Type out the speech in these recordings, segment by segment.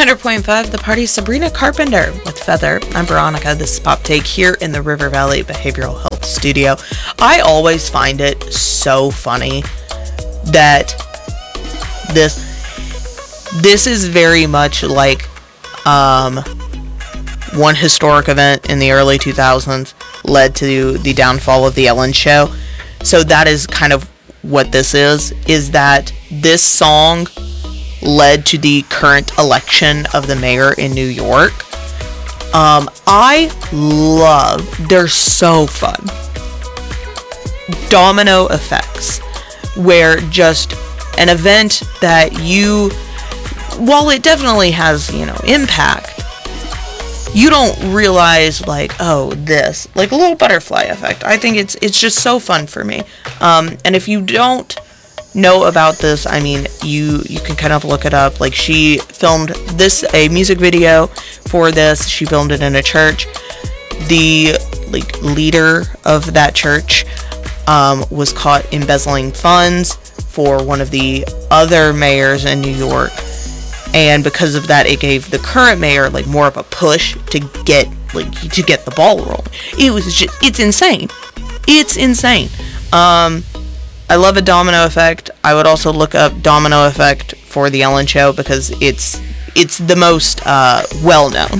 100.5 The Party, Sabrina Carpenter with Feather. I'm Veronica. This is Pop Take here in the River Valley Behavioral Health Studio. I always find it so funny that this is very much like one historic event in the early 2000s led to the downfall of the Ellen Show. So that is kind of what this is that this song led to the current election of the mayor in New York. They're so fun. Domino effects, where just an event that while it definitely has, impact, you don't realize, like a little butterfly effect. I think it's just so fun for me. And if you don't know about this, I mean, you can kind of look it up. Like, she filmed a music video for this. She filmed it in a church. The leader of that church was caught embezzling funds for one of the other mayors in New York, and because of that, it gave the current mayor more of a push to get the ball rolling. It's insane. It's insane. I love a domino effect. I would also look up domino effect for the Ellen Show because it's the most well known.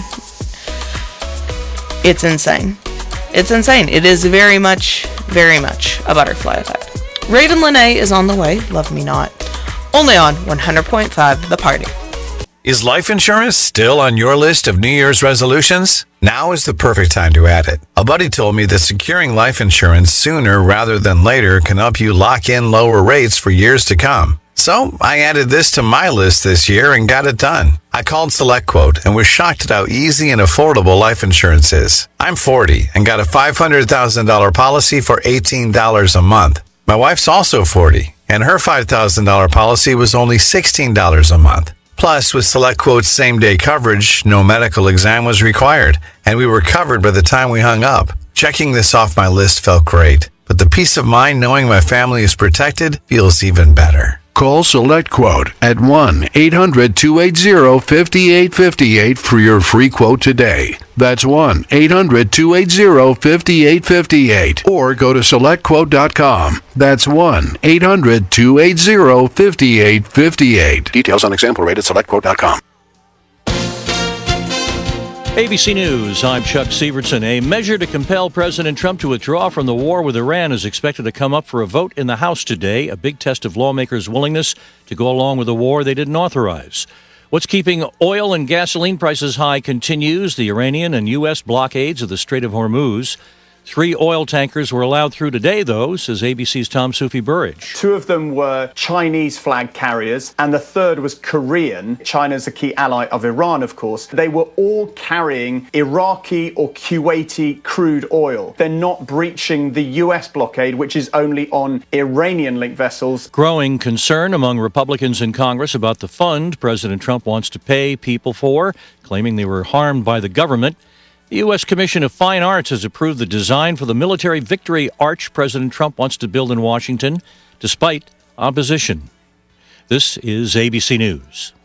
It's insane. It's insane. It is very much a butterfly effect. Raiden Lene is on the way. Love me not. Only on 100.5 The Party. Is life insurance still on your list of New Year's resolutions? Now is the perfect time to add it. A buddy told me that securing life insurance sooner rather than later can help you lock in lower rates for years to come. So I added this to my list this year and got it done. I called SelectQuote and was shocked at how easy and affordable life insurance is. I'm 40 and got a $500,000 policy for $18 a month. My wife's also 40 and her $5,000 policy was only $16 a month. Plus, with SelectQuote's same-day coverage, no medical exam was required, and we were covered by the time we hung up. Checking this off my list felt great, but the peace of mind knowing my family is protected feels even better. Call SelectQuote at 1-800-280-5858 for your free quote today. That's 1-800-280-5858. Or go to SelectQuote.com. That's 1-800-280-5858. Details on example rate at SelectQuote.com. ABC News, I'm Chuck Sievertson. A measure to compel President Trump to withdraw from the war with Iran is expected to come up for a vote in the House today, a big test of lawmakers' willingness to go along with a war they didn't authorize. What's keeping oil and gasoline prices high continues, the Iranian and U.S. blockades of the Strait of Hormuz. 3 oil tankers were allowed through today, though, says ABC's Tom Soufi-Burridge. 2 of them were Chinese flag carriers, and the third was Korean. China's a key ally of Iran, of course. They were all carrying Iraqi or Kuwaiti crude oil. They're not breaching the U.S. blockade, which is only on Iranian-linked vessels. Growing concern among Republicans in Congress about the fund President Trump wants to pay people for, claiming they were harmed by the government. The U.S. Commission of Fine Arts has approved the design for the military victory arch President Trump wants to build in Washington, despite opposition. This is ABC News.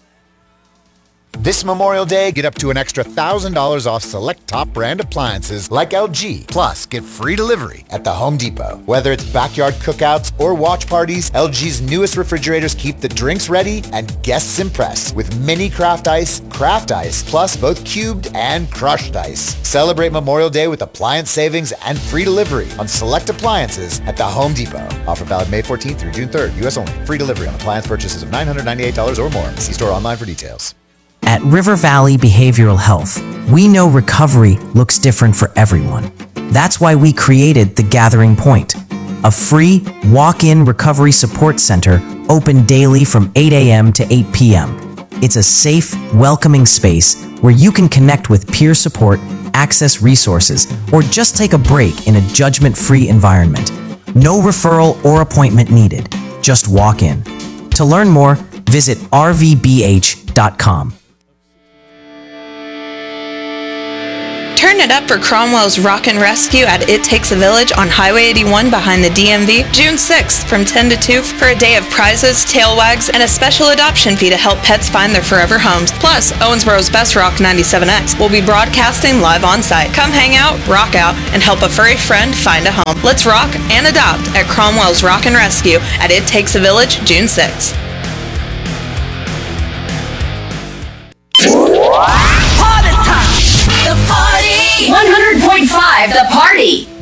This Memorial Day, get up to an extra $1,000 off select top brand appliances like LG. Plus, get free delivery at the Home Depot. Whether it's backyard cookouts or watch parties, LG's newest refrigerators keep the drinks ready and guests impressed with mini craft ice, plus both cubed and crushed ice. Celebrate Memorial Day with appliance savings and free delivery on select appliances at the Home Depot. Offer valid May 14th through June 3rd, U.S. only. Free delivery on appliance purchases of $998 or more. See store online for details. At River Valley Behavioral Health, we know recovery looks different for everyone. That's why we created The Gathering Point, a free walk-in recovery support center open daily from 8 a.m. to 8 p.m. It's a safe, welcoming space where you can connect with peer support, access resources, or just take a break in a judgment-free environment. No referral or appointment needed. Just walk in. To learn more, visit rvbh.com. Turn it up for Cromwell's Rock and Rescue at It Takes a Village on Highway 81 behind the DMV, June 6th from 10 to 2 for a day of prizes, tail wags, and a special adoption fee to help pets find their forever homes. Plus, Owensboro's Best Rock 97X will be broadcasting live on site. Come hang out, rock out, and help a furry friend find a home. Let's rock and adopt at Cromwell's Rock and Rescue at It Takes a Village, June 6th. Party time! The party! 100.5 The Party!